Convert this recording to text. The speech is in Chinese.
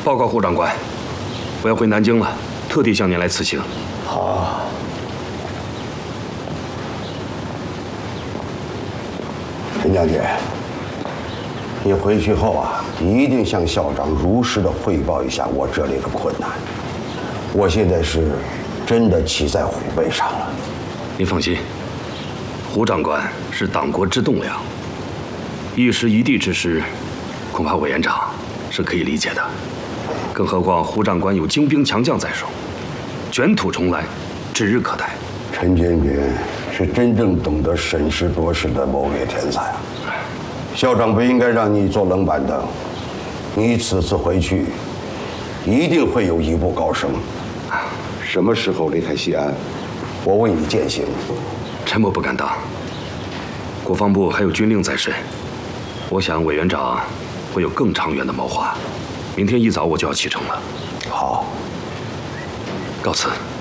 报告胡长官，我要回南京了，特地向您来辞行。 好。陈将军，你回去后啊，一定向校长如实的汇报一下我这里的困难。我现在是真的骑在虎背上了。 您放心，胡长官是党国之栋梁，一时一地之事，恐怕委员长是可以理解的。更何况胡长官有精兵强将在手，卷土重来，指日可待。 陈将军是真正懂得审时度势的谋略天才啊！校长不应该让你坐冷板凳，你此次回去，一定会有一步高升。什么时候离开西安，我为你践行。 臣默不敢当。国防部还有军令在身，我想委员长会有更长远的谋划。明天一早我就要启程了。 好， 告辞。